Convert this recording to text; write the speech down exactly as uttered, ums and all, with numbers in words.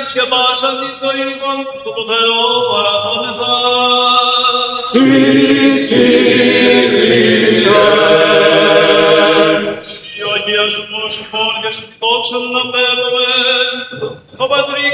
και πάσαν την ζωή λοιπόν στο το Θεό παραθόμεθα. Συ Κύριε. Η Αγία σου πρόσωπον και σου δόξα να παίρνουμε, ο Πατρί